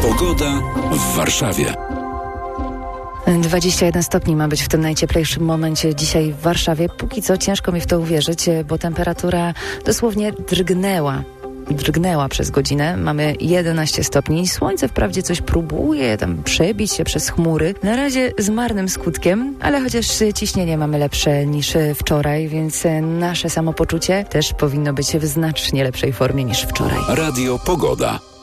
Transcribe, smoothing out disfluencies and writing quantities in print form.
Pogoda w Warszawie. 21 stopni ma być w tym najcieplejszym momencie dzisiaj w Warszawie. Póki co ciężko mi w to uwierzyć, bo temperatura dosłownie drgnęła przez godzinę. Mamy 11 stopni. Słońce wprawdzie coś próbuje tam przebić się przez chmury. Na razie z marnym skutkiem, ale chociaż ciśnienie mamy lepsze niż wczoraj, więc nasze samopoczucie też powinno być w znacznie lepszej formie niż wczoraj. Radio Pogoda.